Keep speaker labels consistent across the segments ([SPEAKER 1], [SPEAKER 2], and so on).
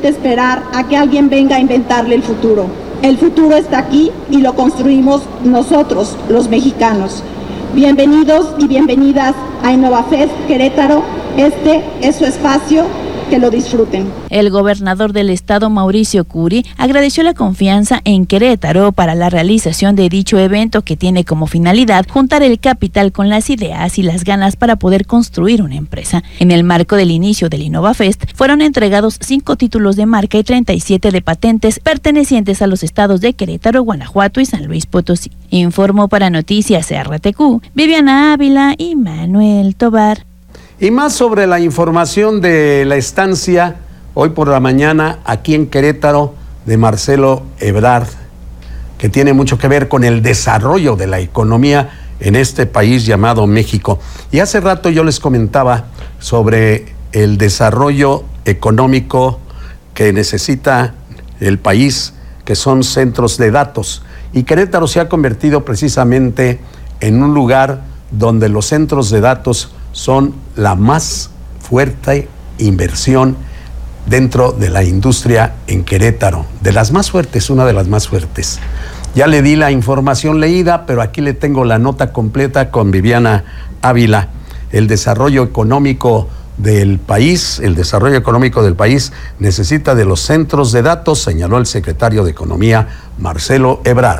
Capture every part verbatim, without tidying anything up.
[SPEAKER 1] necesita esperar a que alguien venga a inventarle el futuro. El futuro está aquí y lo construimos nosotros, los mexicanos. Bienvenidos y bienvenidas a InnovaFest Querétaro. Este es su espacio. Que lo disfruten.
[SPEAKER 2] El gobernador del estado, Mauricio Curi, agradeció la confianza en Querétaro para la realización de dicho evento, que tiene como finalidad juntar el capital con las ideas y las ganas para poder construir una empresa. En el marco del inicio del InnovaFest, fueron entregados cinco títulos de marca y treinta y siete de patentes pertenecientes a los estados de Querétaro, Guanajuato y San Luis Potosí. Informó para Noticias R T Q, Viviana Ávila y Manuel Tobar.
[SPEAKER 3] Y más sobre la información de la estancia hoy por la mañana aquí en Querétaro de Marcelo Ebrard, que tiene mucho que ver con el desarrollo de la economía en este país llamado México. Y hace rato yo les comentaba sobre el desarrollo económico que necesita el país, que son centros de datos. Y Querétaro se ha convertido precisamente en un lugar donde los centros de datos son la más fuerte inversión dentro de la industria en Querétaro. De las más fuertes, una de las más fuertes. Ya le di la información leída, pero aquí le tengo la nota completa con Viviana Ávila. El desarrollo económico del país, el desarrollo económico del país necesita de los centros de datos, señaló el secretario de Economía, Marcelo Ebrard.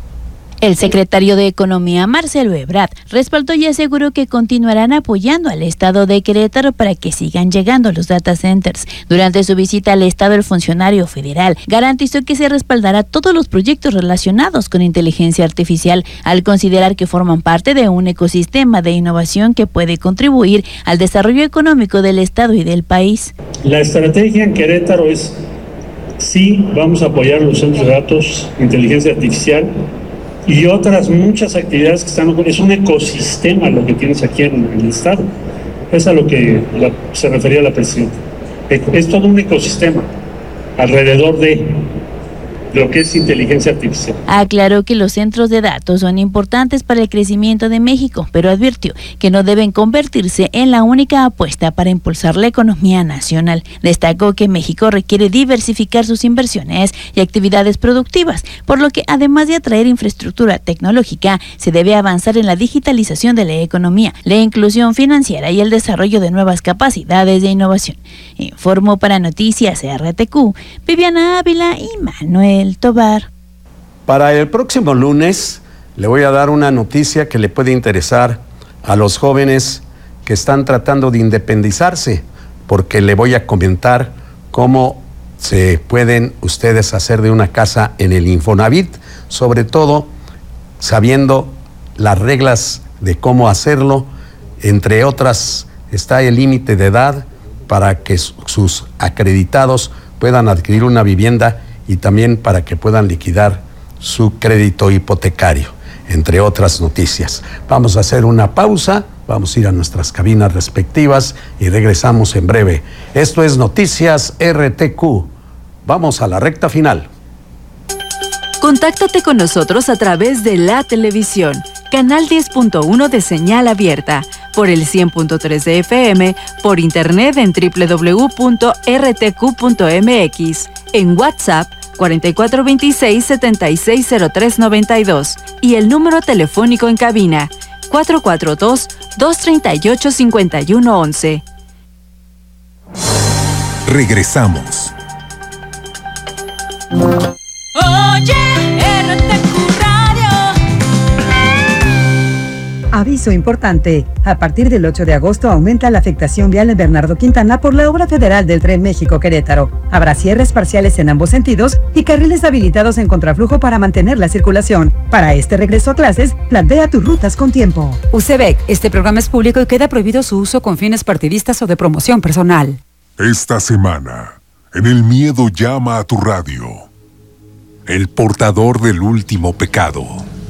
[SPEAKER 2] El secretario de Economía, Marcelo Ebrard, respaldó y aseguró que continuarán apoyando al estado de Querétaro para que sigan llegando los data centers. Durante su visita al estado, el funcionario federal garantizó que se respaldará todos los proyectos relacionados con inteligencia artificial, al considerar que forman parte de un ecosistema de innovación que puede contribuir al desarrollo económico del estado y del país.
[SPEAKER 4] La estrategia en Querétaro es, sí, vamos a apoyar los centros de datos, inteligencia artificial, y otras muchas actividades que están, es un ecosistema lo que tienes aquí en, en el estado. Es a lo que la, se refería la presidenta. Es todo un ecosistema alrededor de lo que es inteligencia artificial.
[SPEAKER 2] Aclaró que los centros de datos son importantes para el crecimiento de México, pero advirtió que no deben convertirse en la única apuesta para impulsar la economía nacional. Destacó que México requiere diversificar sus inversiones y actividades productivas, por lo que además de atraer infraestructura tecnológica, se debe avanzar en la digitalización de la economía, la inclusión financiera y el desarrollo de nuevas capacidades de innovación. Informó para Noticias R T Q, Viviana Ávila y Manuel Tobar.
[SPEAKER 3] Para el próximo lunes le voy a dar una noticia que le puede interesar a los jóvenes que están tratando de independizarse, porque le voy a comentar cómo se pueden ustedes hacer de una casa en el Infonavit, sobre todo sabiendo las reglas de cómo hacerlo. Entre otras está el límite de edad para que sus acreditados puedan adquirir una vivienda y también para que puedan liquidar su crédito hipotecario, entre otras noticias. Vamos a hacer una pausa, vamos a ir a nuestras cabinas respectivas y regresamos en breve. Esto es Noticias R T Q. Vamos a la recta final.
[SPEAKER 5] Contáctate con nosotros a través de la televisión, canal diez punto uno de señal abierta, por el cien punto tres de F M, por internet en doble u doble u doble u punto r t q punto m x, en WhatsApp cuatro cuatro dos seis, siete seis cero tres nueve dos y el número telefónico en cabina cuatro cuatro dos, dos tres ocho, cinco uno uno uno.
[SPEAKER 6] Regresamos.
[SPEAKER 7] Oye, R T Q Radio.
[SPEAKER 8] Aviso importante. A partir del ocho de agosto aumenta la afectación vial en Bernardo Quintana por la obra federal del Tren México-Querétaro. Habrá cierres parciales en ambos sentidos y carriles habilitados en contraflujo para mantener la circulación. Para este regreso a clases, plantea tus rutas con tiempo.
[SPEAKER 9] U C B E C, este programa es público y queda prohibido su uso con fines partidistas o de promoción personal.
[SPEAKER 6] Esta semana, en El Miedo Llama a tu Radio, el portador del último pecado.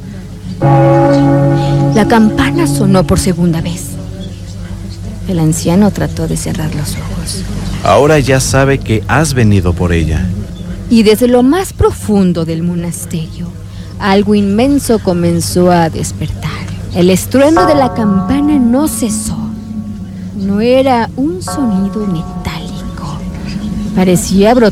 [SPEAKER 10] La campana sonó por segunda vez. El anciano trató de cerrar los ojos.
[SPEAKER 11] Ahora ya sabe que has venido por ella.
[SPEAKER 10] Y desde lo más profundo del monasterio, algo inmenso comenzó a despertar. El estruendo de la campana no cesó. No era un sonido metálico. Parecía brotar